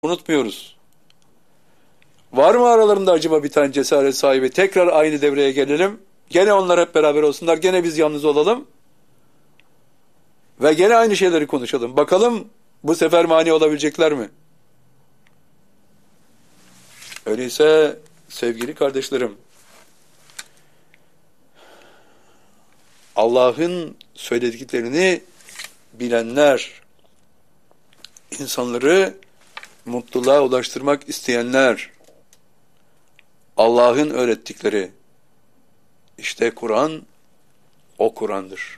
unutmuyoruz. Var mı aralarında acaba bir tane cesaret sahibi? Tekrar aynı devreye gelelim. Gene onlar hep beraber olsunlar. Gene biz yalnız olalım. Ve gene aynı şeyleri konuşalım. Bakalım bu sefer mani olabilecekler mi? Öyleyse sevgili kardeşlerim, Allah'ın söylediklerini bilenler, insanları mutluluğa ulaştırmak isteyenler, Allah'ın öğrettikleri, işte Kur'an, o Kur'an'dır.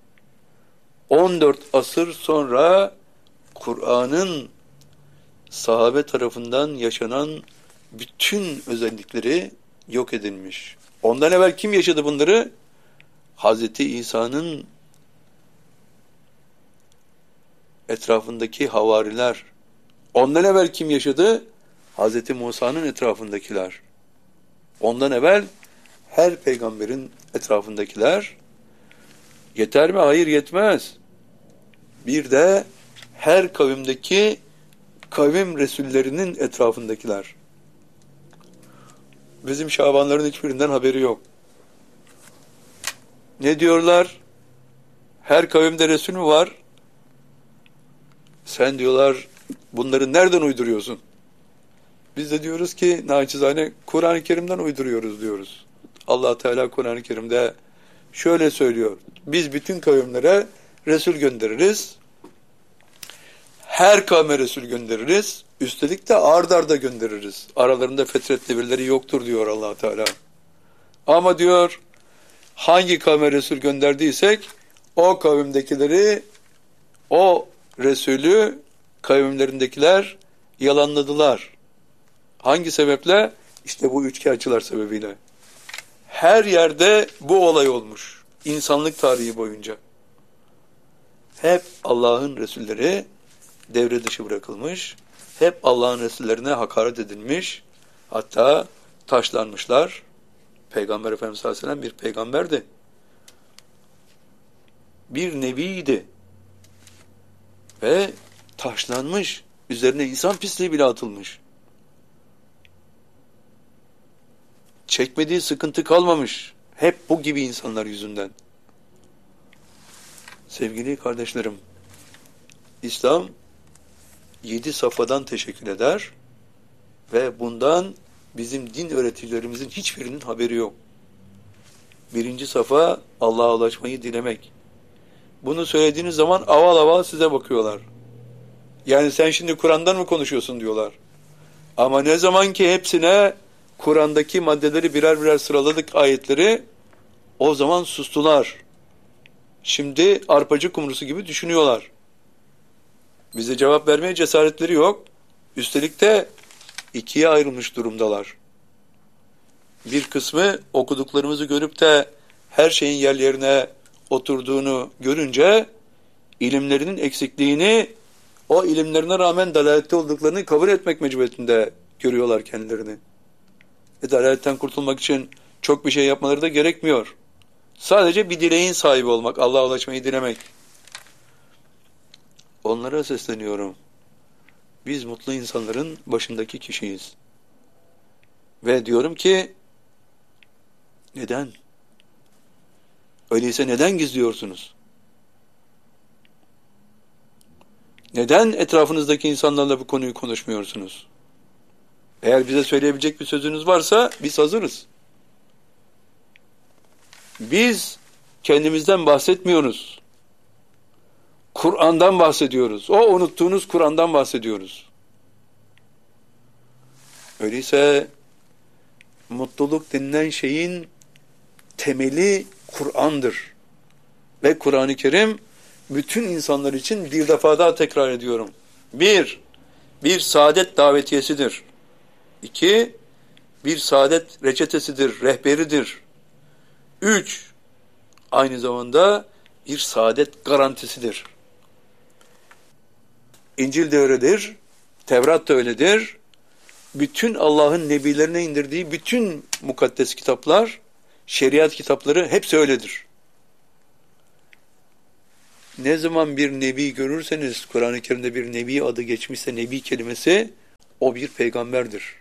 14 asır sonra Kur'an'ın sahabe tarafından yaşanan bütün özellikleri yok edilmiş. Ondan evvel kim yaşadı bunları? Hazreti İsa'nın etrafındaki havariler. Ondan evvel kim yaşadı? Hazreti Musa'nın etrafındakiler. Ondan evvel her peygamberin etrafındakiler. Yeter mi? Hayır, yetmez. Bir de her kavimdeki kavim resullerinin etrafındakiler. Bizim Şabanların hiçbirinden haberi yok. Ne diyorlar? Her kavimde Resul mü var? Sen diyorlar bunları nereden uyduruyorsun? Biz de diyoruz ki naçizane Kur'an-ı Kerim'den uyduruyoruz diyoruz. Allah Teala Kur'an-ı Kerim'de şöyle söylüyor. Biz bütün kavimlere Resul göndeririz. Her kavme Resul göndeririz. Üstelik de ard arda göndeririz. Aralarında fetret devirleri yoktur diyor Allah Teala. Ama diyor hangi kavme Resul gönderdiysek o kavimdekileri, o Resulü kavimlerindekiler yalanladılar. Hangi sebeple? İşte bu üçkağıtçılar sebebiyle. Her yerde bu olay olmuş. İnsanlık tarihi boyunca. Hep Allah'ın Resulleri devre dışı bırakılmış. Hep Allah'ın Resullerine hakaret edilmiş. Hatta taşlanmışlar. Peygamber Efendimiz sallallahu aleyhi ve sellem bir peygamberdi. Bir nebiydi. Ve taşlanmış. Üzerine insan pisliği bile atılmış. Çekmediği sıkıntı kalmamış. Hep bu gibi insanlar yüzünden. Sevgili kardeşlerim, İslam 7 safhadan teşekkür eder ve bundan bizim din öğreticilerimizin hiçbirinin haberi yok. 1. safa Allah'a ulaşmayı dilemek. Bunu söylediğiniz zaman aval aval size bakıyorlar. Yani sen şimdi Kur'an'dan mı konuşuyorsun diyorlar. Ama ne zaman ki hepsine Kur'an'daki maddeleri birer birer sıraladık ayetleri, o zaman sustular. Şimdi arpacı kumrusu gibi düşünüyorlar. Bize cevap vermeye cesaretleri yok. Üstelik de ikiye ayrılmış durumdalar. Bir kısmı okuduklarımızı görüp de her şeyin yerlerine oturduğunu görünce ilimlerinin eksikliğini, o ilimlerine rağmen dalalette olduklarını kabul etmek mecburiyetinde görüyorlar kendilerini. Dalaletten kurtulmak için çok bir şey yapmaları da gerekmiyor. Sadece bir dileğin sahibi olmak, Allah'a ulaşmayı dilemek. Onlara sesleniyorum. Biz mutlu insanların başındaki kişiyiz. Ve diyorum ki, neden? Öyleyse neden gizliyorsunuz? Neden etrafınızdaki insanlarla bu konuyu konuşmuyorsunuz? Eğer bize söyleyebilecek bir sözünüz varsa biz hazırız. Biz kendimizden bahsetmiyoruz. Kur'an'dan bahsediyoruz. O unuttuğunuz Kur'an'dan bahsediyoruz. Öyleyse mutluluk denilen şeyin temeli Kur'an'dır. Ve Kur'an-ı Kerim bütün insanlar için bir defa daha tekrar ediyorum. Bir saadet davetiyesidir. 2, bir saadet reçetesidir, rehberidir. 3, aynı zamanda bir saadet garantisidir. İncil de öyledir, Tevrat da öyledir. Bütün Allah'ın nebilerine indirdiği bütün mukaddes kitaplar, şeriat kitapları hepsi öyledir. Ne zaman bir nebi görürseniz, Kur'an-ı Kerim'de bir nebi adı geçmişse, nebi kelimesi, o bir peygamberdir.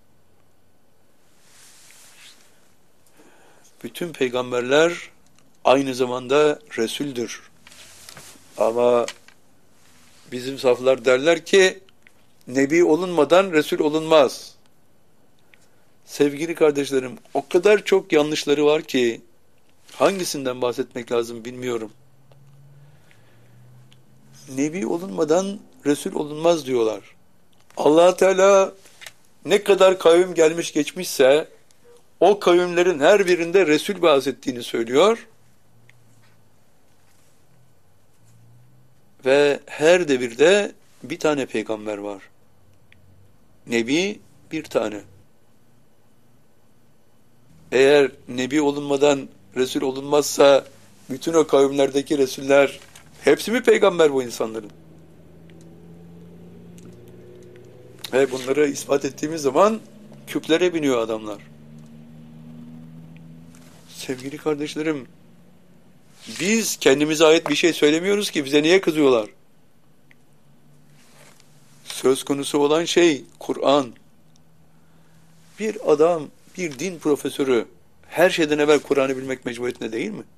Bütün peygamberler aynı zamanda Resul'dür. Ama bizim saflar derler ki Nebi olunmadan Resul olunmaz. Sevgili kardeşlerim, o kadar çok yanlışları var ki hangisinden bahsetmek lazım bilmiyorum. Nebi olunmadan Resul olunmaz diyorlar. Allah Teala ne kadar kavim gelmiş geçmişse o kavimlerin her birinde Resul bahsettiğini söylüyor. Ve her devirde bir tane peygamber var. Nebi bir tane. Eğer Nebi olunmadan Resul olunmazsa bütün o kavimlerdeki Resuller hepsi mi peygamber bu insanların? Ve bunları ispat ettiğimiz zaman küplere biniyor adamlar. Sevgili kardeşlerim, biz kendimize ait bir şey söylemiyoruz ki bize niye kızıyorlar? Söz konusu olan şey Kur'an. Bir adam, bir din profesörü her şeyden evvel Kur'an'ı bilmek mecburiyetinde değil mi?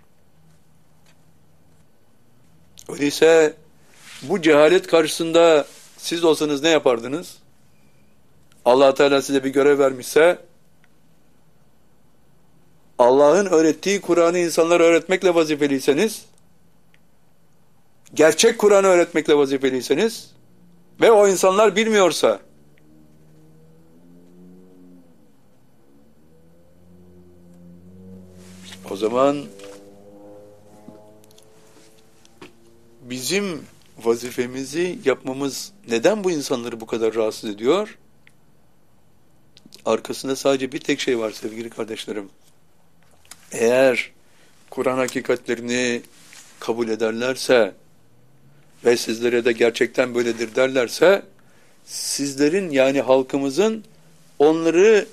Öyleyse bu cehalet karşısında siz olsanız ne yapardınız? Allah Teala size bir görev vermişse Allah'ın öğrettiği Kur'an'ı insanlara öğretmekle vazifeliyseniz, gerçek Kur'an'ı öğretmekle vazifeliyseniz ve o insanlar bilmiyorsa, o zaman bizim vazifemizi yapmamız neden bu insanları bu kadar rahatsız ediyor? Arkasında sadece bir tek şey var sevgili kardeşlerim. Eğer Kur'an hakikatlerini kabul ederlerse ve sizlere de gerçekten böyledir derlerse, sizlerin yani halkımızın onları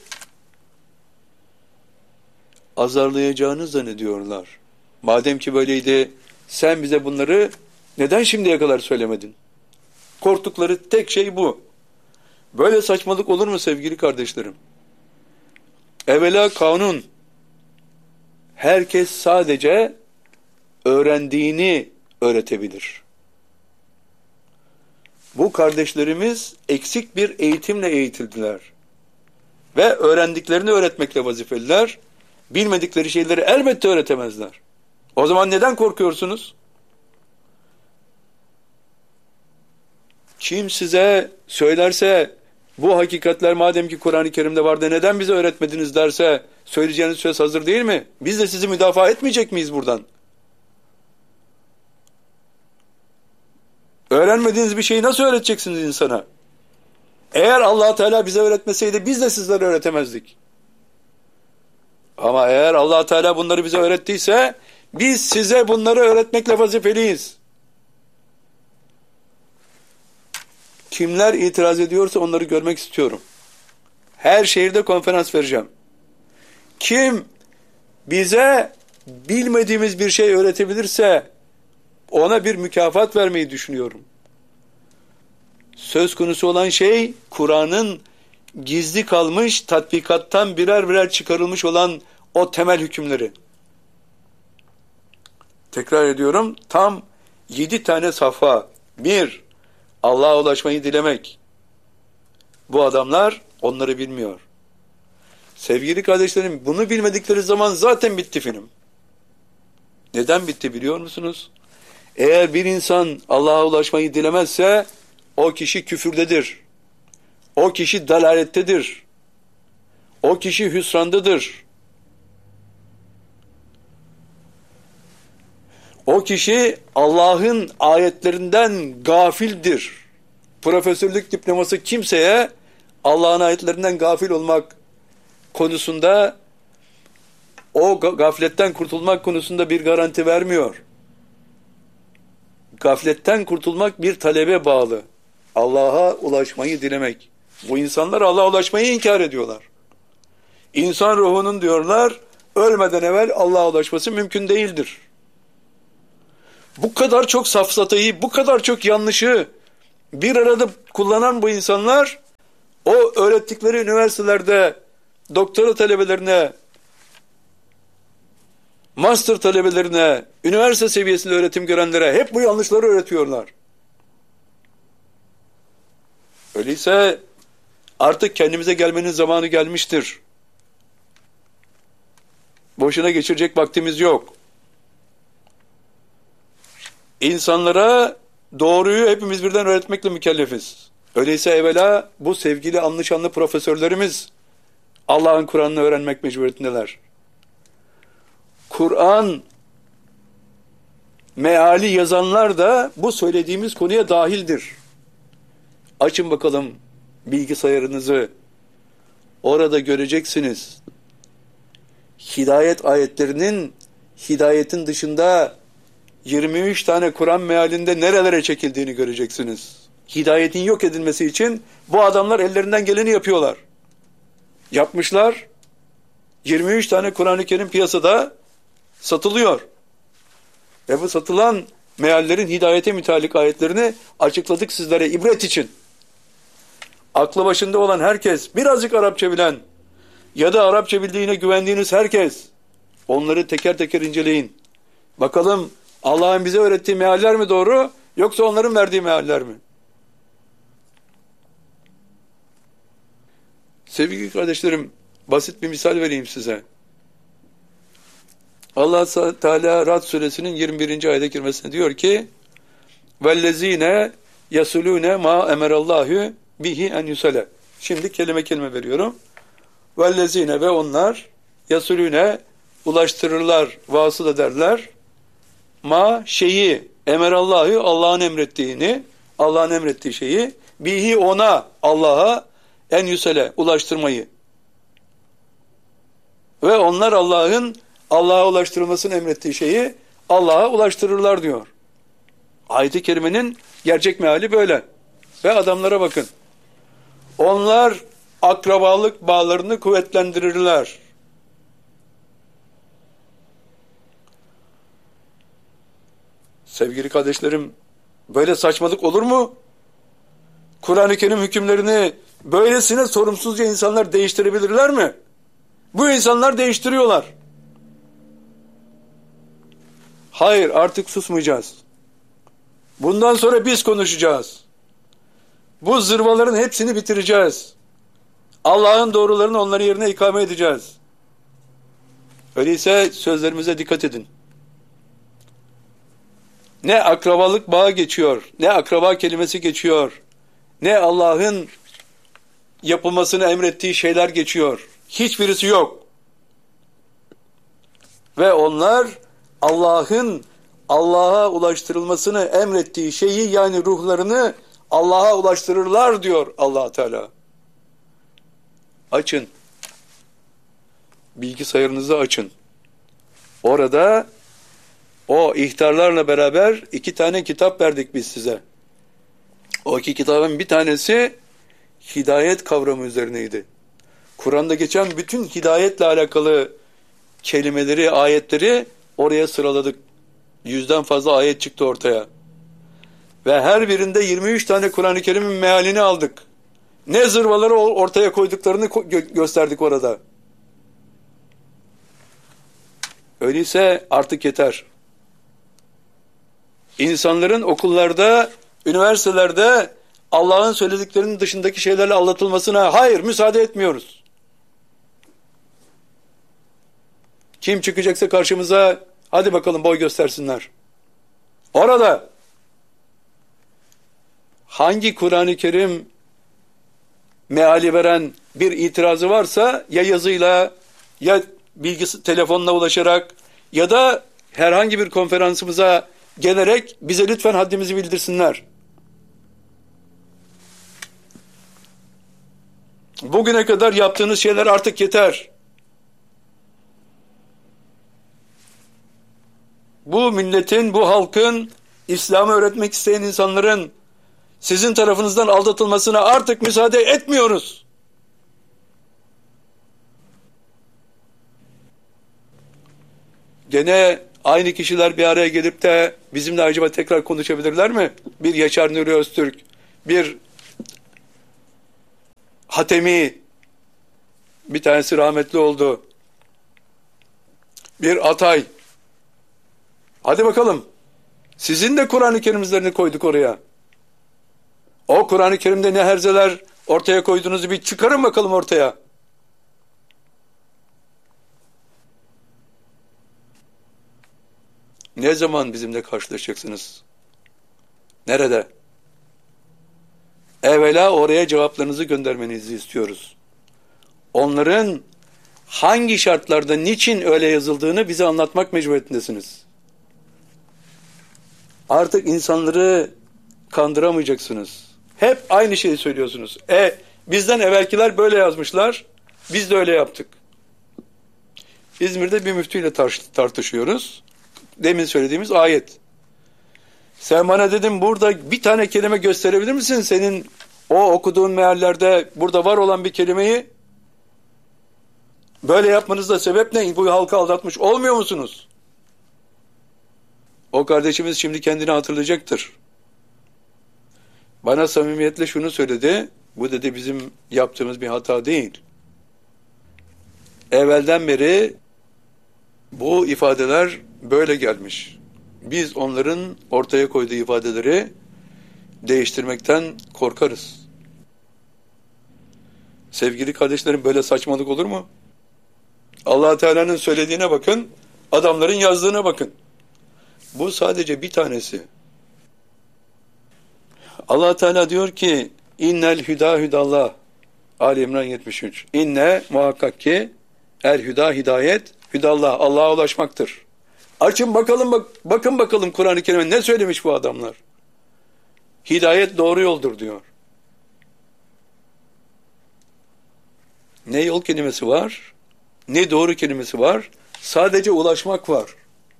azarlayacağını zannediyorlar. Madem ki böyleydi, sen bize bunları neden şimdiye kadar söylemedin? Korktukları tek şey bu. Böyle saçmalık olur mu sevgili kardeşlerim? Evvela kanun. Herkes sadece öğrendiğini öğretebilir. Bu kardeşlerimiz eksik bir eğitimle eğitildiler. Ve öğrendiklerini öğretmekle vazifeliler. Bilmedikleri şeyleri elbette öğretemezler. O zaman neden korkuyorsunuz? Kim size söylerse bu hakikatler madem ki Kur'an-ı Kerim'de vardı neden bize öğretmediniz derse söyleyeceğiniz söz hazır değil mi? Biz de sizi müdafaa etmeyecek miyiz buradan? Öğrenmediğiniz bir şeyi nasıl öğreteceksiniz insana? Eğer Allah Teala bize öğretmeseydi biz de sizlere öğretemezdik. Ama eğer Allah Teala bunları bize öğrettiyse biz size bunları öğretmekle vazifeliyiz. Kimler itiraz ediyorsa onları görmek istiyorum. Her şehirde konferans vereceğim. Kim bize bilmediğimiz bir şey öğretebilirse ona bir mükafat vermeyi düşünüyorum. Söz konusu olan şey Kur'an'ın gizli kalmış, tatbikattan birer birer çıkarılmış olan o temel hükümleri. Tekrar ediyorum, tam 7 tane safha. 1. Allah'a ulaşmayı dilemek. Bu adamlar onları bilmiyor. Sevgili kardeşlerim, bunu bilmedikleri zaman zaten bitti film. Neden bitti biliyor musunuz? Eğer bir insan Allah'a ulaşmayı dilemezse o kişi küfürdedir. O kişi dalalettedir. O kişi hüsrandadır. O kişi Allah'ın ayetlerinden gafildir. Profesörlük diploması kimseye Allah'ın ayetlerinden gafil olmak konusunda, o gafletten kurtulmak konusunda bir garanti vermiyor. Gafletten kurtulmak bir talebe bağlı. Allah'a ulaşmayı dilemek. Bu insanlar Allah'a ulaşmayı inkar ediyorlar. İnsan ruhunun diyorlar, ölmeden evvel Allah'a ulaşması mümkün değildir. Bu kadar çok safsatayı, bu kadar çok yanlışı bir arada kullanan bu insanlar O öğrettikleri üniversitelerde doktora talebelerine, master talebelerine, üniversite seviyesinde öğretim görenlere hep bu yanlışları öğretiyorlar. Öyleyse artık kendimize gelmenin zamanı gelmiştir. Boşuna geçirecek vaktimiz yok. İnsanlara doğruyu hepimiz birden öğretmekle mükellefiz. Öyleyse evvela bu sevgili anlı şanlı profesörlerimiz Allah'ın Kur'an'ını öğrenmek mecburiyetindeler. Kur'an meali yazanlar da bu söylediğimiz konuya dahildir. Açın bakalım bilgisayarınızı. Orada göreceksiniz. Hidayet ayetlerinin hidayetin dışında 23 tane Kur'an mealinde nerelere çekildiğini göreceksiniz. Hidayetin yok edilmesi için bu adamlar ellerinden geleni yapıyorlar. Yapmışlar. 23 tane Kur'an-ı Kerim piyasada satılıyor. Ve bu satılan meallerin hidayete müteallik ayetlerini açıkladık sizlere ibret için. Aklı başında olan herkes, birazcık Arapça bilen ya da Arapça bildiğine güvendiğiniz herkes, onları teker teker inceleyin. Bakalım Allah'ın bize öğrettiği mealler mi doğru, yoksa onların verdiği mealler mi? Sevgili kardeşlerim, basit bir misal vereyim size. Allah Teala Ra'd suresinin 21. ayete girmesine diyor ki: "Vellezine yasulune ma emerallahu bihi en yusale." Şimdi kelime kelime veriyorum. Vellezine ve onlar yasulune ulaştırırlar, vasıl ederler. Ma şeyi emerallahu Allah'ın emrettiğini, Allah'ın emrettiği şeyi, bihi ona Allah'a en yusale ulaştırmayı. Ve onlar Allah'a ulaştırılmasını emrettiği şeyi Allah'a ulaştırırlar diyor. Ayet-i kerimenin gerçek meali böyle. Ve adamlara bakın. Onlar akrabalık bağlarını kuvvetlendirirler. Sevgili kardeşlerim, böyle saçmalık olur mu? Kur'an-ı Kerim hükümlerini böylesine sorumsuzca insanlar değiştirebilirler mi? Bu insanlar değiştiriyorlar. Hayır, artık susmayacağız. Bundan sonra biz konuşacağız. Bu zırvaların hepsini bitireceğiz. Allah'ın doğrularını onların yerine ikame edeceğiz. Öyleyse sözlerimize dikkat edin. Ne akrabalık bağı geçiyor, ne akraba kelimesi geçiyor, ne Allah'ın yapılmasını emrettiği şeyler geçiyor. Hiçbirisi yok. Ve onlar Allah'a ulaştırılmasını emrettiği şeyi, yani ruhlarını Allah'a ulaştırırlar diyor Allah Teala. Açın. Bilgisayarınızı açın. Orada o ihtarlarla beraber 2 tane kitap verdik biz size. O 2 kitabın bir tanesi hidayet kavramı üzerineydi. Kur'an'da geçen bütün hidayetle alakalı kelimeleri, ayetleri oraya sıraladık. 100'den fazla ayet çıktı ortaya. Ve her birinde 23 tane Kur'an-ı Kerim'in mealini aldık. Ne zırvaları ortaya koyduklarını gösterdik orada. Öyleyse artık yeter. İnsanların okullarda, üniversitelerde Allah'ın söylediklerinin dışındaki şeylerle aldatılmasına hayır, müsaade etmiyoruz. Kim çıkacaksa karşımıza hadi bakalım boy göstersinler. Orada hangi Kur'an-ı Kerim meali veren bir itirazı varsa ya yazıyla ya telefonla ulaşarak ya da herhangi bir konferansımıza gelerek bize lütfen haddimizi bildirsinler. Bugüne kadar yaptığınız şeyler artık yeter. Bu milletin, bu halkın, İslam'ı öğretmek isteyen insanların sizin tarafınızdan aldatılmasına artık müsaade etmiyoruz. Gene aynı kişiler bir araya gelip de bizimle acaba tekrar konuşabilirler mi? Bir Yaşar Nuri Öztürk, bir Hatemi, bir tanesi rahmetli oldu. Bir Atay. Hadi bakalım. Sizin de Kur'an-ı Kerim'lerini koyduk oraya. O Kur'an-ı Kerim'de ne herzeler ortaya koyduğunuzu bir çıkarın bakalım ortaya. Ne zaman bizimle karşılaşacaksınız? Nerede? Evvela oraya cevaplarınızı göndermenizi istiyoruz. Onların hangi şartlarda, niçin öyle yazıldığını bize anlatmak mecburiyetindesiniz. Artık insanları kandıramayacaksınız. Hep aynı şeyi söylüyorsunuz. Bizden evvelkiler böyle yazmışlar, biz de öyle yaptık. İzmir'de bir müftüyle tartışıyoruz. Demin söylediğimiz ayet. Sen bana dedim, burada bir tane kelime gösterebilir misin? Senin o okuduğun meallerde burada var olan bir kelimeyi. Böyle yapmanızda sebep ne? Bu halkı aldatmış olmuyor musunuz? O kardeşimiz şimdi kendini hatırlayacaktır. Bana samimiyetle şunu söyledi. Bu dedi bizim yaptığımız bir hata değil. Evvelden beri bu ifadeler böyle gelmiş. Biz onların ortaya koyduğu ifadeleri değiştirmekten korkarız. Sevgili kardeşlerim, böyle saçmalık olur mu? Allah Teala'nın söylediğine bakın, adamların yazdığına bakın. Bu sadece bir tanesi. Allah Teala diyor ki innel hüda hüdallah. Ali İmran 73. İnne muhakkak ki el hüda hidayet hüdallah. Allah'a ulaşmaktır. Açın bakalım, bakın bakalım Kur'an-ı Kerim'e ne söylemiş bu adamlar. Hidayet doğru yoldur diyor. Ne yol kelimesi var, ne doğru kelimesi var. Sadece ulaşmak var.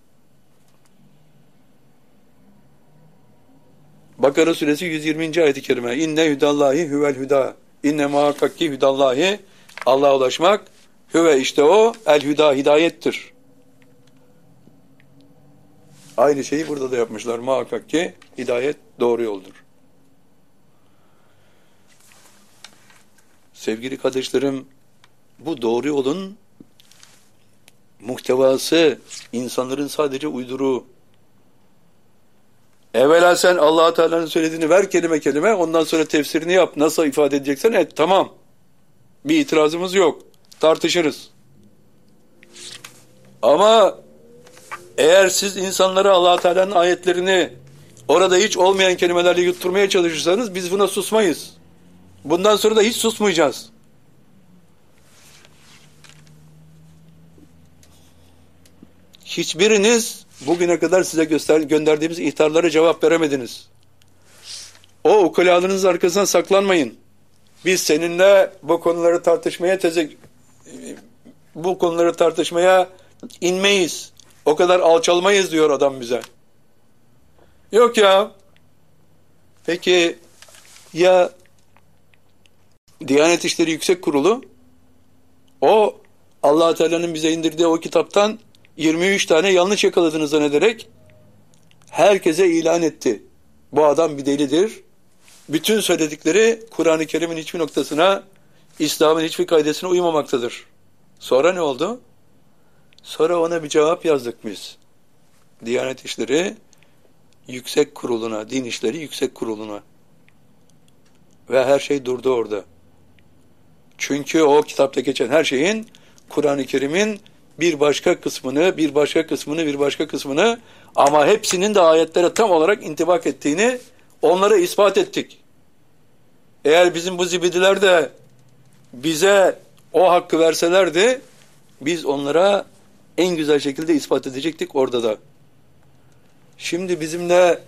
Bakara suresi 120. ayet-i kerime. İnne hüdallahi huvel hüda. İnne muhakkak ki hüdallahi, Allah'a ulaşmak, hüve işte o, el hüda hidayettir. Aynı şeyi burada da yapmışlar. Muhakkak ki hidayet doğru yoldur. Sevgili kardeşlerim, bu doğru yolun muhtevası insanların sadece uyduruğu. Evvela sen Allah Teala'nın söylediğini ver kelime kelime, ondan sonra tefsirini yap. Nasıl ifade edeceksen et, tamam. Bir itirazımız yok. Tartışırız. Ama eğer siz insanlara Allah Teala'nın ayetlerini orada hiç olmayan kelimelerle yutturmaya çalışırsanız biz buna susmayız. Bundan sonra da hiç susmayacağız. Hiçbiriniz bugüne kadar size gönderdiğimiz ihtarlara cevap veremediniz. O ukalalarınız arkasına saklanmayın. Biz seninle bu konuları tartışmaya inmeyiz. O kadar alçalmayız diyor adam bize. Yok ya. Peki ya Diyanet İşleri Yüksek Kurulu, o Allah Teala'nın bize indirdiği o kitaptan 23 tane yanlış yakaladığını zannederek herkese ilan etti. Bu adam bir delidir. Bütün söyledikleri Kur'an-ı Kerim'in hiçbir noktasına, İslam'ın hiçbir kaidesine uymamaktadır. Sonra ne oldu? Sonra ona bir cevap yazdık biz. Diyanet İşleri Yüksek Kurulu'na, Din İşleri Yüksek Kurulu'na. Ve her şey durdu orada. Çünkü o kitapta geçen her şeyin Kur'an-ı Kerim'in bir başka kısmını ama hepsinin de ayetlere tam olarak intibak ettiğini onlara ispat ettik. Eğer bizim bu zibidiler de bize o hakkı verselerdi, biz onlara en güzel şekilde ispat edecektik orada da. Şimdi bizimle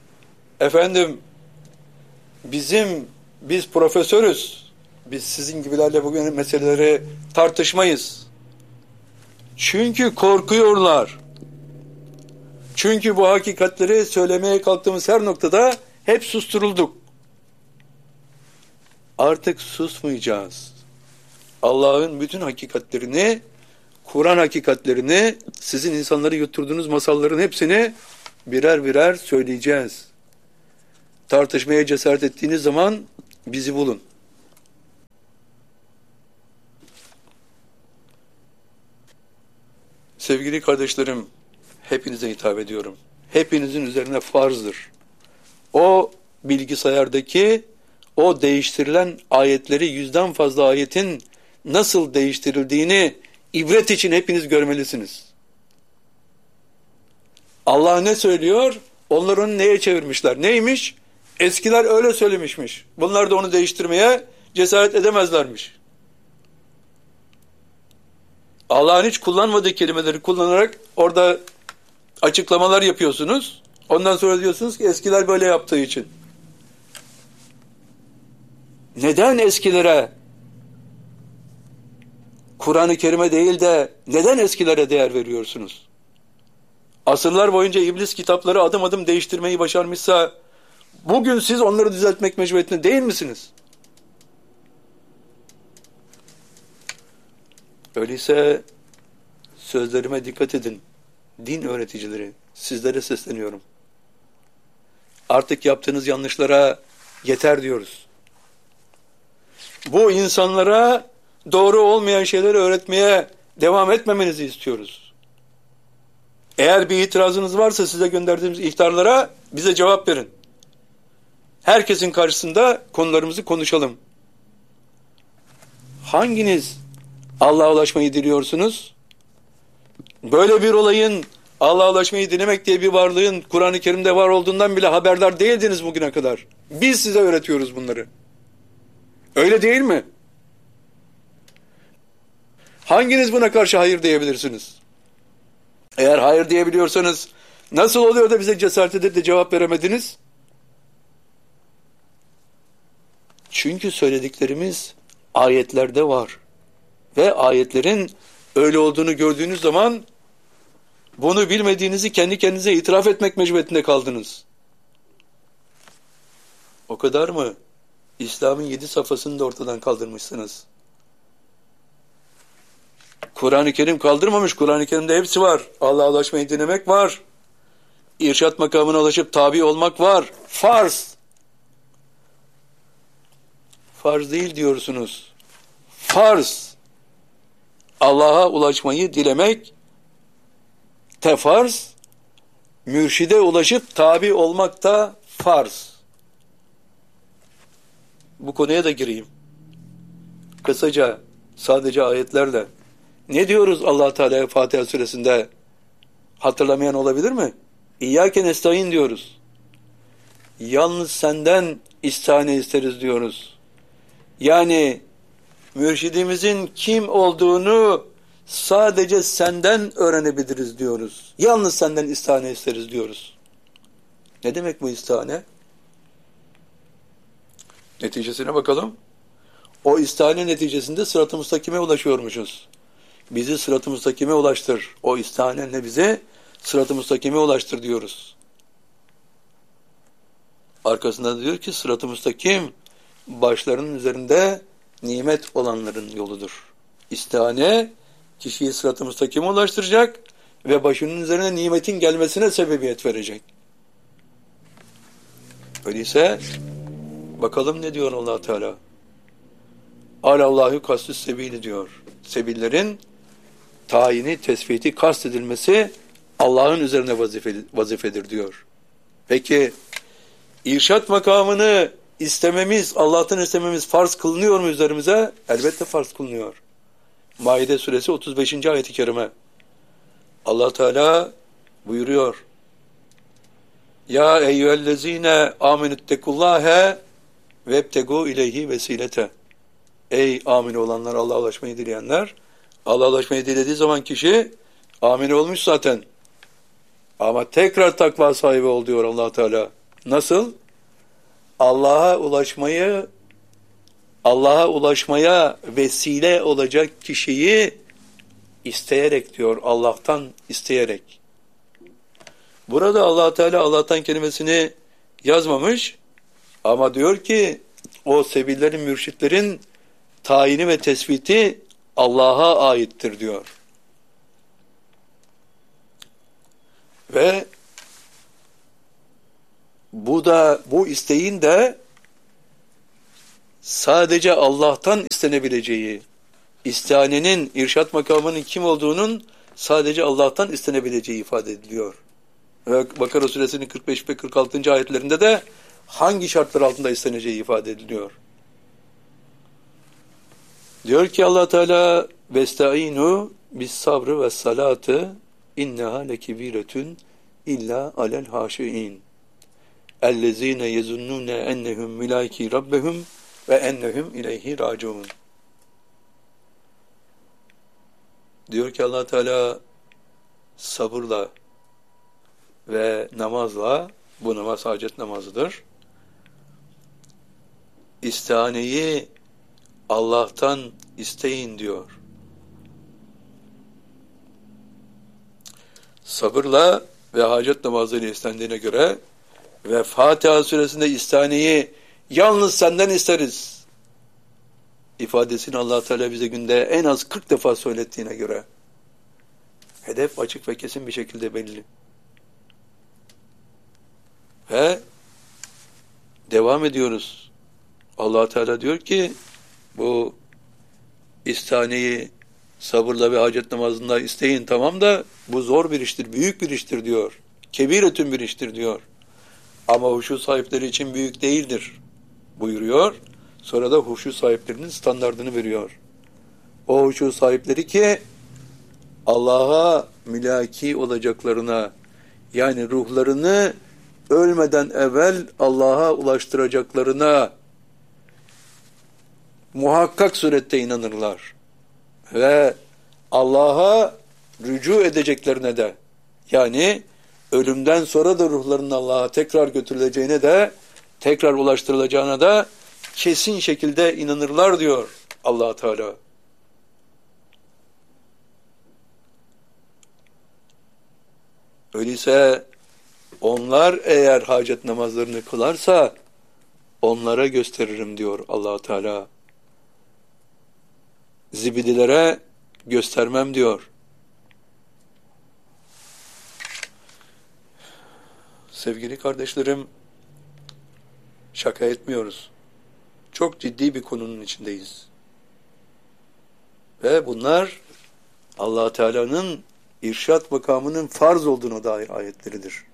biz profesörüz. Biz sizin gibilerle bugün meseleleri tartışmayız. Çünkü korkuyorlar. Çünkü bu hakikatleri söylemeye kalktığımız her noktada hep susturulduk. Artık susmayacağız. Allah'ın bütün hakikatlerini, Kur'an hakikatlerini, sizin insanları yutturduğunuz masalların hepsini birer birer söyleyeceğiz. Tartışmaya cesaret ettiğiniz zaman bizi bulun. Sevgili kardeşlerim, hepinize hitap ediyorum. Hepinizin üzerine farzdır. O bilgisayardaki o değiştirilen ayetleri, 100'den fazla ayetin nasıl değiştirildiğini ibret için hepiniz görmelisiniz. Allah ne söylüyor? Onlar onu neye çevirmişler? Neymiş? Eskiler öyle söylemişmiş. Bunlar da onu değiştirmeye cesaret edemezlermiş. Allah'ın hiç kullanmadığı kelimeleri kullanarak orada açıklamalar yapıyorsunuz. Ondan sonra diyorsunuz ki eskiler böyle yaptığı için. Neden eskilere Kur'an-ı Kerim'e değil de neden eskilere değer veriyorsunuz? Asırlar boyunca iblis kitapları adım adım değiştirmeyi başarmışsa bugün siz onları düzeltmek mecburiyetinde değil misiniz? Öyleyse sözlerime dikkat edin. Din öğreticileri, sizlere sesleniyorum. Artık yaptığınız yanlışlara yeter diyoruz. Bu insanlara doğru olmayan şeyleri öğretmeye devam etmemenizi istiyoruz. Eğer bir itirazınız varsa size gönderdiğimiz ihtarlara bize cevap verin. Herkesin karşısında konularımızı konuşalım. Hanginiz Allah'a ulaşmayı diliyorsunuz? Böyle bir olayın, Allah'a ulaşmayı dilemek diye bir varlığın Kur'an-ı Kerim'de var olduğundan bile haberdar değildiniz bugüne kadar. Biz size öğretiyoruz bunları. Öyle değil mi? Hanginiz buna karşı hayır diyebilirsiniz? Eğer hayır diyebiliyorsanız nasıl oluyor da bize cesaret edip de cevap veremediniz? Çünkü söylediklerimiz ayetlerde var. Ve ayetlerin öyle olduğunu gördüğünüz zaman bunu bilmediğinizi kendi kendinize itiraf etmek mecburiyetinde kaldınız. O kadar mı? İslam'ın 7 safhasını da ortadan kaldırmışsınız. Kur'an-ı Kerim kaldırmamış. Kur'an-ı Kerim'de hepsi var. Allah'a ulaşmayı dinlemek var. İrşat makamına ulaşıp tabi olmak var. Farz. Farz değil diyorsunuz. Farz. Allah'a ulaşmayı dilemek farz. Mürşide ulaşıp tabi olmak da farz. Bu konuya da gireyim. Kısaca, sadece ayetlerle. Ne diyoruz Allah Teala'ya Fatiha suresinde? Hatırlamayan olabilir mi? İyyâke nestaîn diyoruz. Yalnız senden istihane isteriz diyoruz. Yani mürşidimizin kim olduğunu sadece senden öğrenebiliriz diyoruz. Yalnız senden istihane isteriz diyoruz. Ne demek bu istihane? Neticesine bakalım. O istihane neticesinde sırat-ı müstakime ulaşıyormuşuz. Bizi sırat-ı müstakime ulaştır. O istihanenle bizi sırat-ı müstakime ulaştır diyoruz. Arkasında da diyor ki sırat-ı müstakim başlarının üzerinde nimet olanların yoludur. İstihane kişiyi sırat-ı müstakime ulaştıracak ve başının üzerine nimetin gelmesine sebebiyet verecek. Öyleyse bakalım ne diyor Allah Teala? Alallahu kastü sebili diyor. Sebillerin tayini, tespiti, kastedilmesi Allah'ın üzerine vazifedir diyor. Peki irşat makamını istememiz, Allah'tan istememiz farz kılınıyor mu üzerimize? Elbette farz kılınıyor. Maide suresi 35. ayet-i kerime. Allah Teala buyuruyor. Ya eyyühellezine amenüttekullâhe vebtegû ileyhi vesilete. Ey amin olanlar, Allah'a ulaşmayı dileyenler, Allah'a ulaşmayı dilediği zaman kişi amin olmuş zaten. Ama tekrar takva sahibi ol diyor Allah Teala. Nasıl? Allah'a ulaşmaya vesile olacak kişiyi isteyerek diyor, Allah'tan isteyerek. Burada Allah Teala Allah'tan kelimesini yazmamış ama diyor ki o sebillerin, mürşitlerin tayini ve tespiti Allah'a aittir diyor. Ve bu isteğin de sadece Allah'tan istenebileceği, istihanenin, irşat makamının kim olduğunun sadece Allah'tan istenebileceği ifade ediliyor. Ve Bakara suresinin 45 ve 46. ayetlerinde de hangi şartlar altında isteneceği ifade ediliyor. Diyor ki Allah Teala vestaînû bis sabrı ve salatı inneha lekebiretun illa alel haşiin ellezîne yezunnûne ennehum mülâki rabbehum ve ennehum ileyhi râciûn. Diyor ki Allah Teala sabırla ve namazla, bu namaz hacet namazıdır, İstihaneyi Allah'tan isteyin diyor. Sabırla ve hacet namazıyla istendiğine göre ve Fatiha suresinde istihaneyi yalnız senden isteriz ifadesini Allah Teala bize günde en az 40 defa söylettiğine göre hedef açık ve kesin bir şekilde belli. Ve devam ediyoruz. Allah Teala diyor ki bu istihaneyi sabırla ve hacet namazında isteyin, tamam da bu zor bir iştir, büyük bir iştir diyor. Kebiretün bir iştir diyor. Ama huşu sahipleri için büyük değildir buyuruyor. Sonra da huşu sahiplerinin standardını veriyor. O huşu sahipleri ki Allah'a mülaki olacaklarına, yani ruhlarını ölmeden evvel Allah'a ulaştıracaklarına muhakkak surette inanırlar. Ve Allah'a rücu edeceklerine de, yani ölümden sonra da ruhlarının Allah'a tekrar götürüleceğine de, tekrar ulaştırılacağına da kesin şekilde inanırlar diyor Allah Teala. Öyleyse onlar eğer hacet namazlarını kılarsa onlara gösteririm diyor Allah Teala. Zibidilere göstermem diyor. Sevgili kardeşlerim, şaka etmiyoruz. Çok ciddi bir konunun içindeyiz. Ve bunlar Allah Teala'nın irşat makamının farz olduğuna dair ayetleridir.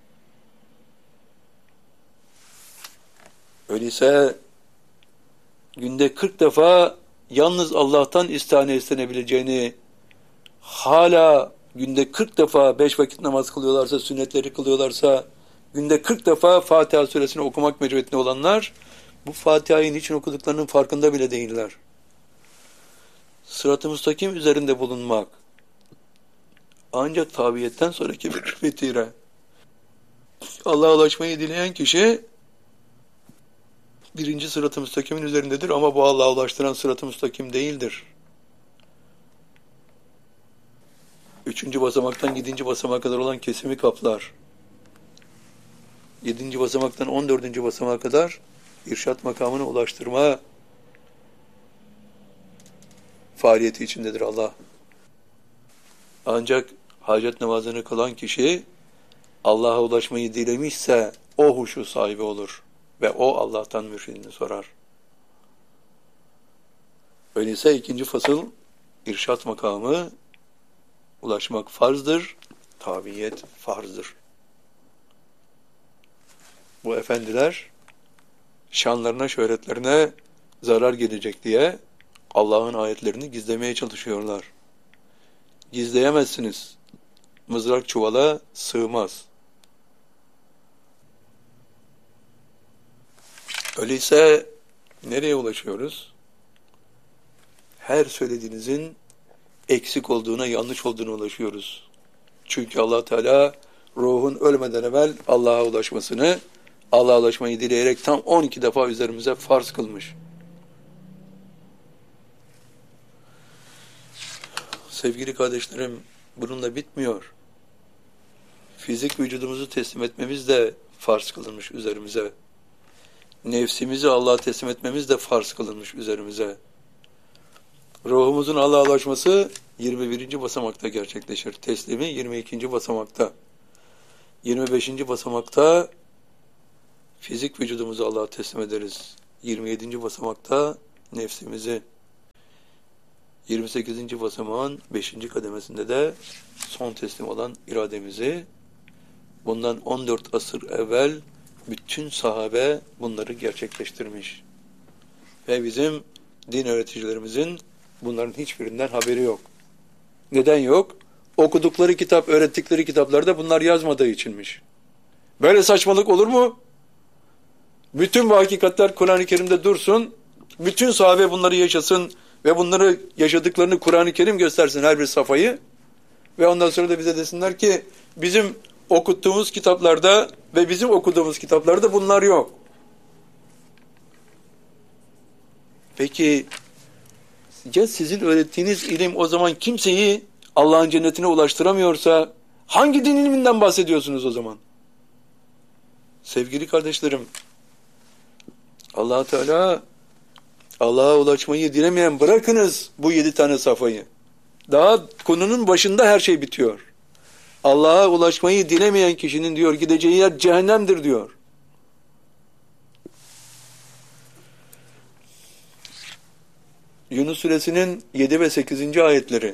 Öyleyse günde 40 defa yalnız Allah'tan istihane istenebileceğini, hala günde 40 defa 5 vakit namaz kılıyorlarsa, sünnetleri kılıyorlarsa, günde 40 defa Fatiha suresini okumak mecburiyetinde olanlar, bu Fatiha'yı niçin okuduklarının farkında bile değiller. Sırat-ı müstakim üzerinde bulunmak, ancak tabiyetten sonraki bir fetire. Allah'a ulaşmayı dileyen kişi, birinci sırat-ı müstakimin üzerindedir ama bu Allah'a ulaştıran sırat-ı müstakim değildir. 3. basamaktan 7. basamağa kadar olan kesimi kaplar. 7. basamaktan 14. basamağa kadar irşat makamına ulaştırma faaliyeti içindedir Allah. Ancak hacet namazını kılan kişi Allah'a ulaşmayı dilemişse o huşu sahibi olur ve o Allah'tan mürşidini sorar. Öyleyse 2. fasıl irşat makamı, ulaşmak farzdır, tabiyet farzdır. Bu efendiler şanlarına, şöhretlerine zarar gelecek diye Allah'ın ayetlerini gizlemeye çalışıyorlar. Gizleyemezsiniz. Mızrak çuvala sığmaz. Öyleyse nereye ulaşıyoruz? Her söylediğinizin eksik olduğuna, yanlış olduğuna ulaşıyoruz. Çünkü Allah Teala ruhun ölmeden evvel Allah'a ulaşmasını, Allah'a ulaşmayı dileyerek tam 12 defa üzerimize farz kılmış. Sevgili kardeşlerim, bununla bitmiyor. Fizik vücudumuzu teslim etmemiz de farz kılınmış üzerimize. Nefsimizi Allah'a teslim etmemiz de farz kılınmış üzerimize. Ruhumuzun Allah'a ulaşması 21. basamakta gerçekleşir. Teslimi 22. basamakta. 25. basamakta fizik vücudumuzu Allah'a teslim ederiz. 27. basamakta nefsimizi. 28. basamağın 5. kademesinde de son teslim olan irademizi, bundan 14 asır evvel bütün sahabe bunları gerçekleştirmiş. Ve bizim din öğreticilerimizin bunların hiçbirinden haberi yok. Neden yok? Okudukları kitap, öğrettikleri kitaplarda bunlar yazmadığı içinmiş. Böyle saçmalık olur mu? Bütün bu hakikatler Kur'an-ı Kerim'de dursun, bütün sahabe bunları yaşasın ve bunları yaşadıklarını Kur'an-ı Kerim göstersin her bir safhayı. Ve ondan sonra da bize desinler ki bizim okuttuğumuz kitaplarda ve bizim okuduğumuz kitaplarda bunlar yok. Peki ya sizin öğrettiğiniz ilim o zaman kimseyi Allah'ın cennetine ulaştıramıyorsa hangi din ilminden bahsediyorsunuz o zaman? Sevgili kardeşlerim, Allah Teala Allah'a ulaşmayı dilemeyen, bırakınız bu 7 tane safhayı. Daha konunun başında her şey bitiyor. Allah'a ulaşmayı dilemeyen kişinin diyor gideceği yer cehennemdir diyor. Yunus suresinin 7 ve 8. ayetleri.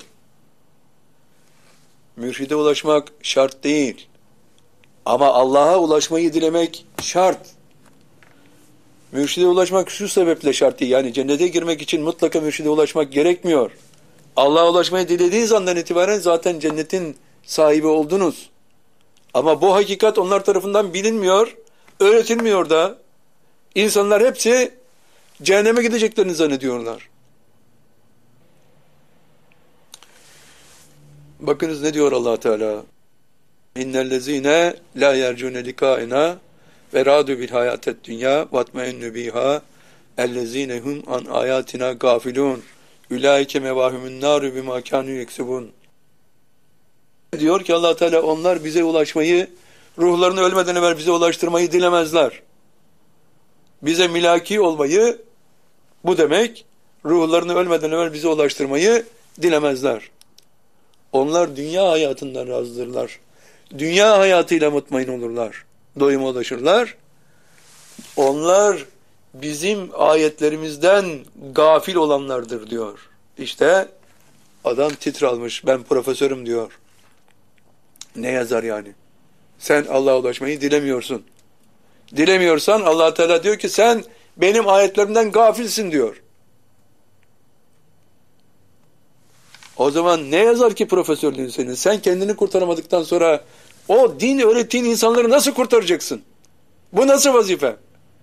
Mürşide ulaşmak şart değil. Ama Allah'a ulaşmayı dilemek şart. Mürşide ulaşmak şu sebeple şart değil. Yani cennete girmek için mutlaka mürşide ulaşmak gerekmiyor. Allah'a ulaşmayı dilediğiniz andan itibaren zaten cennetin sahibi oldunuz. Ama bu hakikat onlar tarafından bilinmiyor, öğretilmiyor da. İnsanlar hepsi cehenneme gideceklerini zannediyorlar. Bakınız ne diyor Allah Teala? İnnellezine la yercune likaina ve radu bil hayatet dünya vatmeinnu biha ellezine hum an ayatina gafilun ulaike mevahumun naru bima kanu yeksubun. Diyor ki Allah Teala onlar bize ulaşmayı, ruhlarını ölmeden evvel bize ulaştırmayı dilemezler. Bize milaki olmayı, bu demek ruhlarını ölmeden evvel bize ulaştırmayı dilemezler. Onlar dünya hayatından razıdırlar. Dünya hayatıyla mutmain olurlar. Doyuma ulaşırlar. Onlar bizim ayetlerimizden gafil olanlardır diyor. İşte adam titre almış. Ben profesörüm diyor. Ne yazar yani? Sen Allah'a ulaşmayı dilemiyorsun. Dilemiyorsan Allah Teala diyor ki sen benim ayetlerimden gafilsin diyor. O zaman ne yazar ki profesörlüğün senin? Sen kendini kurtaramadıktan sonra o din öğrettiğin insanları nasıl kurtaracaksın? Bu nasıl vazife?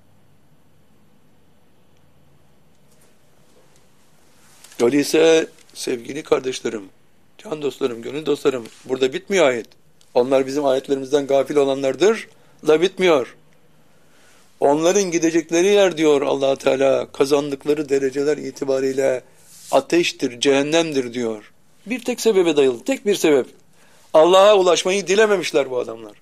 Öyleyse sevgili kardeşlerim, can dostlarım, gönül dostlarım, burada bitmiyor ayet. Onlar bizim ayetlerimizden gafil olanlardır da bitmiyor. Onların gidecekleri yer diyor Allah Teala, kazandıkları dereceler itibariyle ateştir, cehennemdir diyor. Bir tek sebebe dayalı, tek bir sebep. Allah'a ulaşmayı dilememişler bu adamlar.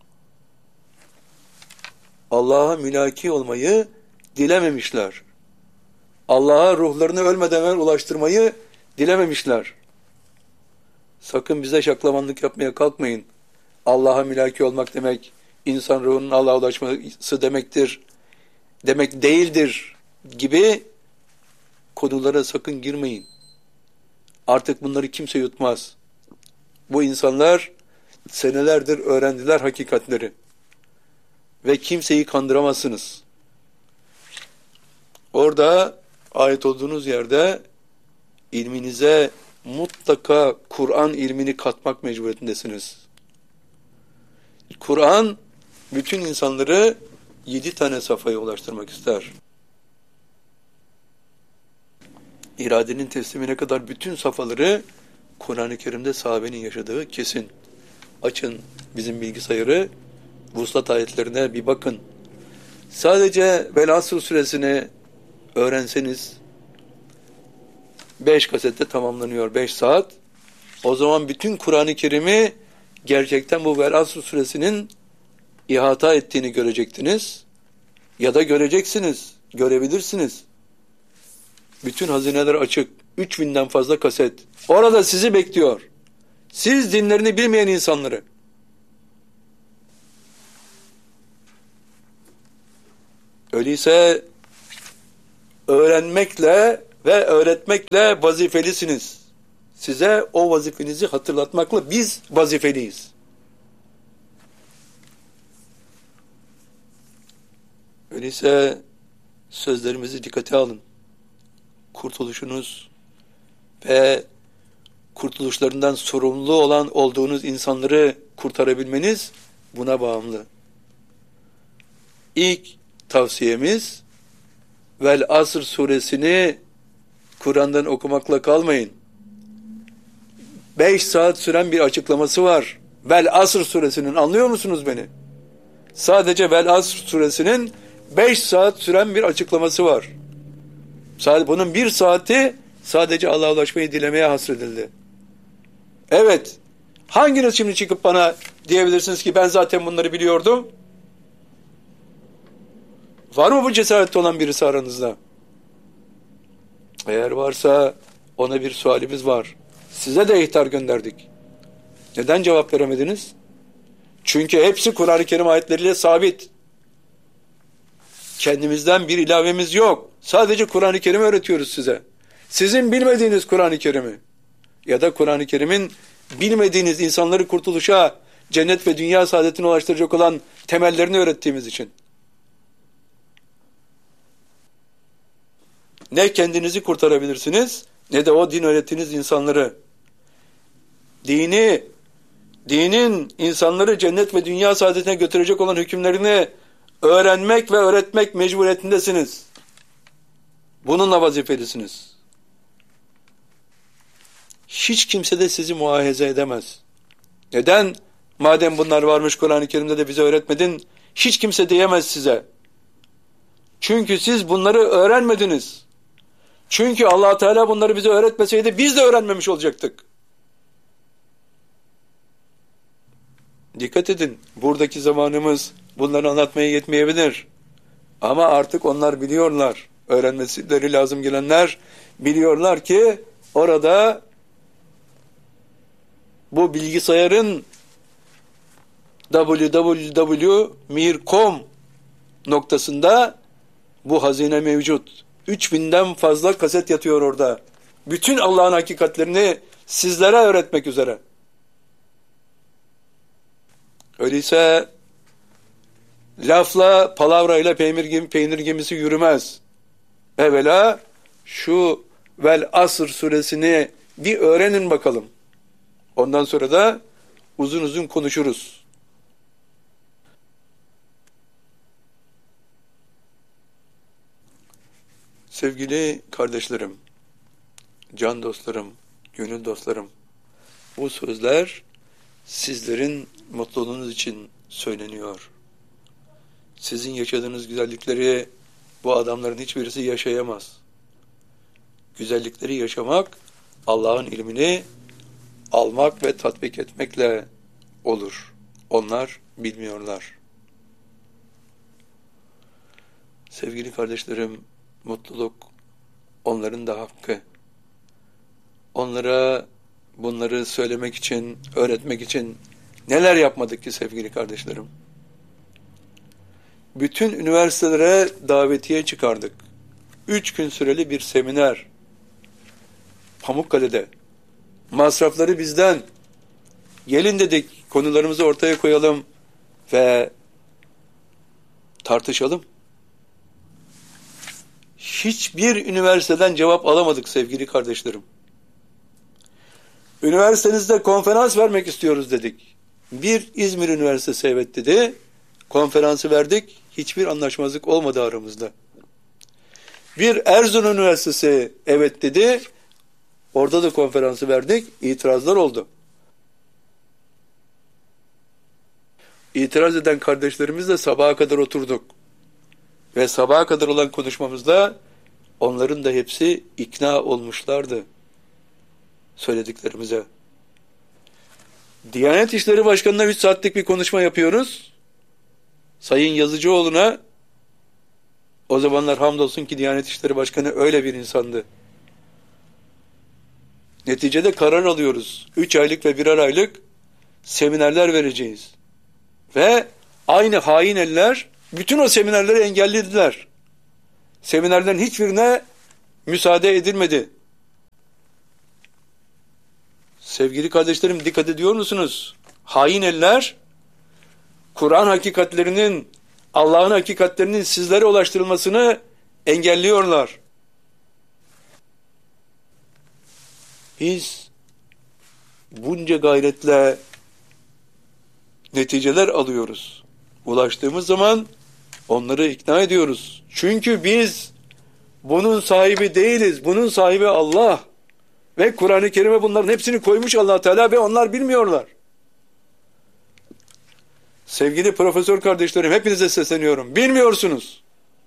Allah'a mülaki olmayı dilememişler. Allah'a ruhlarını ölmeden evvel ulaştırmayı dilememişler. Sakın bize şaklamanlık yapmaya kalkmayın. Allah'a mülaki olmak demek, insan ruhunun Allah'a ulaşması demektir, demek değildir gibi konulara sakın girmeyin. Artık bunları kimse yutmaz. Bu insanlar senelerdir öğrendiler hakikatleri. Ve kimseyi kandıramazsınız. Orada ait olduğunuz yerde ilminize mutlaka Kur'an ilmini katmak mecburiyetindesiniz. Kur'an bütün insanları 7 tane safhaya ulaştırmak ister. İradenin teslimine kadar bütün safhaları Kur'an-ı Kerim'de sahabenin yaşadığı kesin. Açın bizim bilgisayarı, Vuslat ayetlerine bir bakın. Sadece Vel-Asr suresini öğrenseniz 5 kasette tamamlanıyor, 5 saat. O zaman bütün Kur'an-ı Kerim'i gerçekten bu Vel-Asr suresinin ihata ettiğini görecektiniz. Ya da göreceksiniz, görebilirsiniz. Bütün hazineler açık. 3000'den fazla kaset. Orada sizi bekliyor. Siz dinlerini bilmeyen insanları. Öyleyse öğrenmekle ve öğretmekle vazifelisiniz. Size o vazifenizi hatırlatmakla biz vazifeliyiz. Öyleyse sözlerimizi dikkate alın. Kurtuluşunuz ve kurtuluşlarından sorumlu olan olduğunuz insanları kurtarabilmeniz buna bağımlı. İlk tavsiyemiz Vel Asr suresini Kur'an'dan okumakla kalmayın. 5 saat süren bir açıklaması var. Vel Asr suresinin, anlıyor musunuz beni? Sadece Vel Asr suresinin 5 saat süren bir açıklaması var. Bunun 1 saati sadece Allah'a ulaşmayı dilemeye hasredildi. Evet, hanginiz şimdi çıkıp bana diyebilirsiniz ki ben zaten bunları biliyordum? Var mı bu cesarette olan birisi aranızda? Eğer varsa ona bir sualimiz var. Size de ihtar gönderdik. Neden cevap veremediniz? Çünkü hepsi Kur'an-ı Kerim ayetleriyle sabit. Kendimizden bir ilavemiz yok. Sadece Kur'an-ı Kerim öğretiyoruz size. Sizin bilmediğiniz Kur'an-ı Kerim'i ya da Kur'an-ı Kerim'in bilmediğiniz insanları kurtuluşa, cennet ve dünya saadetine ulaştıracak olan temellerini öğrettiğimiz için. Ne kendinizi kurtarabilirsiniz, ne de o din öğrettiğiniz insanları. Dinin insanları cennet ve dünya saadetine götürecek olan hükümlerini öğrenmek ve öğretmek mecburiyetindesiniz. Bununla vazifelisiniz. Hiç kimse de sizi muahize edemez. Neden? Madem bunlar varmış Kur'an-ı Kerim'de de bize öğretmedin, hiç kimse diyemez size. Çünkü siz bunları öğrenmediniz. Çünkü Allah Teala bunları bize öğretmeseydi biz de öğrenmemiş olacaktık. Dikkat edin, buradaki zamanımız bunları anlatmaya yetmeyebilir. Ama artık onlar biliyorlar. Öğrenmeleri lazım gelenler biliyorlar ki orada bu bilgisayarın www.mir.com noktasında bu hazine mevcut. 3000'den fazla kaset yatıyor orada. Bütün Allah'ın hakikatlerini sizlere öğretmek üzere. Öyleyse lafla, palavrayla peynir gemisi yürümez. Evvela şu Vel Asr suresini bir öğrenin bakalım. Ondan sonra da uzun uzun konuşuruz. Sevgili kardeşlerim, can dostlarım, gönül dostlarım, bu sözler sizlerin mutluluğunuz için söyleniyor. Sizin yaşadığınız güzellikleri bu adamların hiçbirisi yaşayamaz. Güzellikleri yaşamak, Allah'ın ilmini almak ve tatbik etmekle olur. Onlar bilmiyorlar. Sevgili kardeşlerim, mutluluk onların da hakkı. Onlara bunları söylemek için, öğretmek için neler yapmadık ki sevgili kardeşlerim? Bütün üniversitelere davetiye çıkardık. 3 gün süreli bir seminer. Pamukkale'de. Masrafları bizden. Gelin dedik, konularımızı ortaya koyalım ve tartışalım. Hiçbir üniversiteden cevap alamadık sevgili kardeşlerim. Üniversitenizde konferans vermek istiyoruz dedik. Bir İzmir Üniversitesi evet dedi. Konferansı verdik. Hiçbir anlaşmazlık olmadı aramızda. Bir Erzurum Üniversitesi evet dedi. Orada da konferansı verdik. İtirazlar oldu. İtiraz eden kardeşlerimizle sabaha kadar oturduk. Ve sabaha kadar olan konuşmamızda onların da hepsi ikna olmuşlardı söylediklerimize. Diyanet İşleri Başkanı'na 3 saatlik bir konuşma yapıyoruz. Sayın Yazıcıoğlu'na, o zamanlar hamdolsun ki Diyanet İşleri Başkanı öyle bir insandı. Neticede karar alıyoruz. 3 aylık ve 1'er aylık seminerler vereceğiz. Ve aynı hain eller bütün o seminerleri engellediler. Seminerlerin hiçbirine müsaade edilmedi. Sevgili kardeşlerim, dikkat ediyor musunuz? Hain eller, Kur'an hakikatlerinin, Allah'ın hakikatlerinin sizlere ulaştırılmasını engelliyorlar. Biz bunca gayretle neticeler alıyoruz. Ulaştığımız zaman onları ikna ediyoruz. Çünkü biz bunun sahibi değiliz. Bunun sahibi Allah. Ve Kur'an-ı Kerim'e bunların hepsini koymuş Allah Teala ve onlar bilmiyorlar. Sevgili profesör kardeşlerim, hepinize sesleniyorum. Bilmiyorsunuz.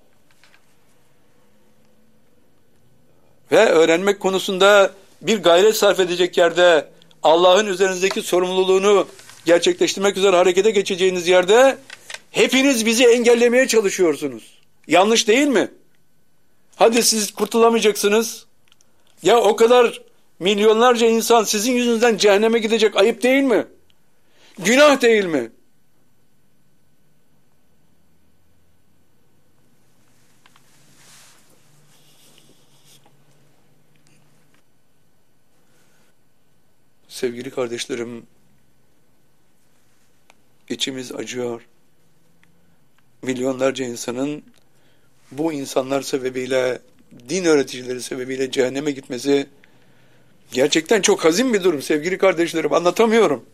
Ve öğrenmek konusunda bir gayret sarf edecek yerde, Allah'ın üzerinizdeki sorumluluğunu gerçekleştirmek üzere harekete geçeceğiniz yerde hepiniz bizi engellemeye çalışıyorsunuz. Yanlış değil mi? Hadi siz kurtulamayacaksınız. Ya o kadar milyonlarca insan sizin yüzünüzden cehenneme gidecek, ayıp değil mi? Günah değil mi? Sevgili kardeşlerim, içimiz acıyor. Milyonlarca insanın bu insanlar sebebiyle, din öğreticileri sebebiyle cehenneme gitmesi gerçekten çok hazin bir durum sevgili kardeşlerim. Anlatamıyorum.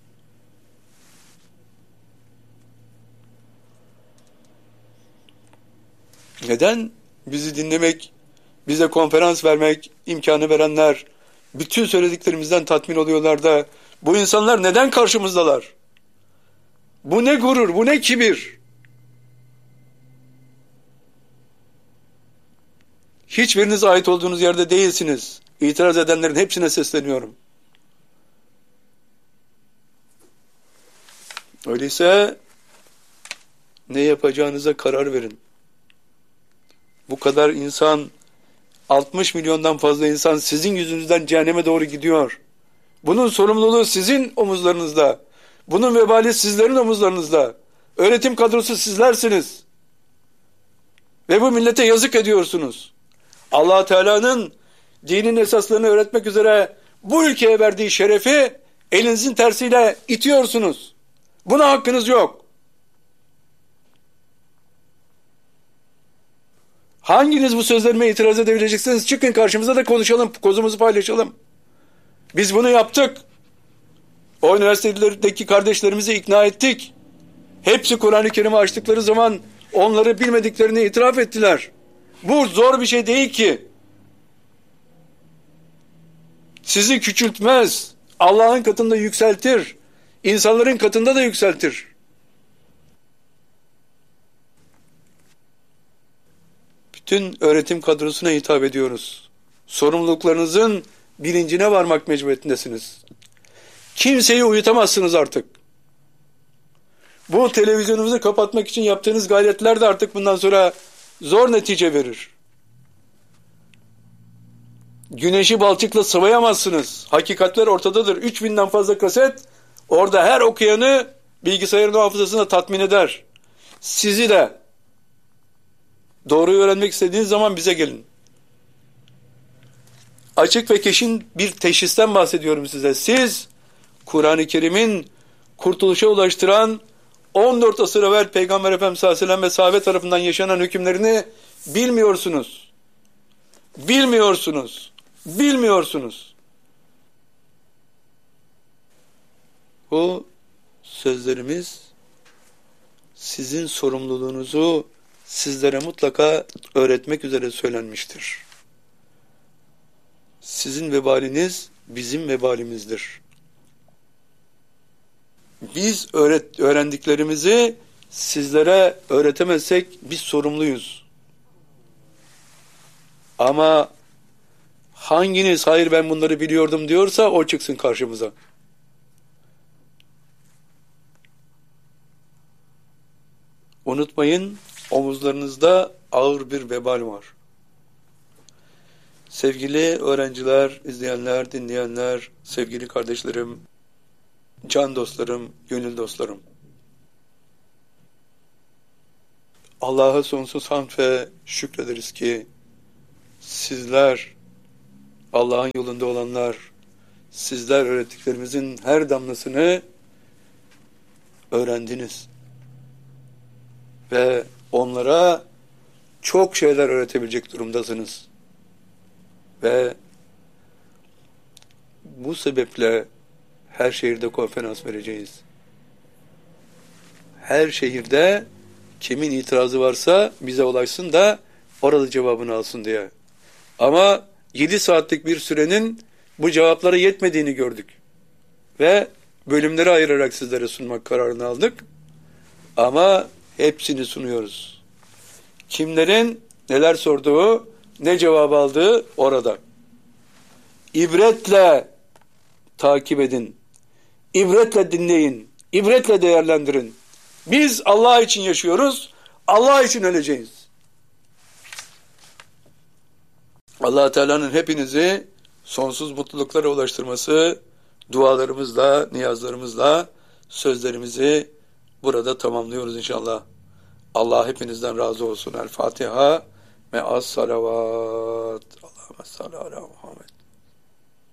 Neden? Bizi dinlemek, bize konferans vermek imkanı verenler bütün söylediklerimizden tatmin oluyorlar da bu insanlar neden karşımızdalar? Bu ne gurur, bu ne kibir? Hiçbiriniz ait olduğunuz yerde değilsiniz. İtiraz edenlerin hepsine sesleniyorum. Öyleyse ne yapacağınıza karar verin. Bu kadar insan, 60 milyondan fazla insan sizin yüzünüzden cehenneme doğru gidiyor. Bunun sorumluluğu sizin omuzlarınızda. Bunun vebali sizlerin omuzlarınızda. Öğretim kadrosu sizlersiniz. Ve bu millete yazık ediyorsunuz. Allah Teala'nın dinin esaslarını öğretmek üzere bu ülkeye verdiği şerefi elinizin tersiyle itiyorsunuz. Buna hakkınız yok. Hanginiz bu sözlerime itiraz edebileceksiniz? Çıkın karşımıza da konuşalım, kozumuzu paylaşalım. Biz bunu yaptık. O üniversitelerdeki kardeşlerimizi ikna ettik. Hepsi Kur'an-ı Kerim'i açtıkları zaman onları bilmediklerini itiraf ettiler. Bu zor bir şey değil ki. Sizi küçültmez. Allah'ın katında yükseltir. İnsanların katında da yükseltir. Bütün öğretim kadrosuna hitap ediyoruz. Sorumluluklarınızın bilincine varmak mecburiyetindesiniz. Kimseyi uyutamazsınız artık. Bu televizyonumuzu kapatmak için yaptığınız gayretler de artık bundan sonra zor netice verir. Güneşi balçıkla sıvayamazsınız. Hakikatler ortadadır. 3000'den fazla kaset orada her okuyanı bilgisayarın hafızasına tatmin eder. Sizi de doğruyu öğrenmek istediğiniz zaman bize gelin. Açık ve kesin bir teşhisten bahsediyorum size. Siz Kur'an-ı Kerim'in kurtuluşa ulaştıran 14 asır evvel Peygamber Efendimiz sallallahu aleyhi ve sellem ve sahabe tarafından yaşanan hükümlerini bilmiyorsunuz. Bilmiyorsunuz. Bilmiyorsunuz. Bu sözlerimiz sizin sorumluluğunuzu sizlere mutlaka öğretmek üzere söylenmiştir. Sizin vebaliniz bizim vebalimizdir. Biz öğrendiklerimizi sizlere öğretemezsek biz sorumluyuz. Ama hanginiz hayır ben bunları biliyordum diyorsa o çıksın karşımıza. Unutmayın, omuzlarınızda ağır bir vebal var. Sevgili öğrenciler, izleyenler, dinleyenler, sevgili kardeşlerim, can dostlarım, gönül dostlarım. Allah'a sonsuz hamd ve şükrederiz ki sizler, Allah'ın yolunda olanlar, sizler öğrettiklerimizin her damlasını öğrendiniz. Ve onlara çok şeyler öğretebilecek durumdasınız. Ve bu sebeple her şehirde konferans vereceğiz. Her şehirde kimin itirazı varsa bize ulaşsın da orada cevabını alsın diye. Ama 7 saatlik bir sürenin bu cevaplara yetmediğini gördük. Ve bölümleri ayırarak sizlere sunmak kararını aldık. Ama hepsini sunuyoruz. Kimlerin neler sorduğu, ne cevap aldığı orada. İbretle takip edin. İbretle dinleyin. İbretle değerlendirin. Biz Allah için yaşıyoruz. Allah için öleceğiz. Allah Teala'nın hepinizi sonsuz mutluluklara ulaştırması, dualarımızla, niyazlarımızla sözlerimizi burada tamamlıyoruz inşallah. Allah hepinizden razı olsun. El Fatiha me'as salavat. Allahümme salli ala Muhammed.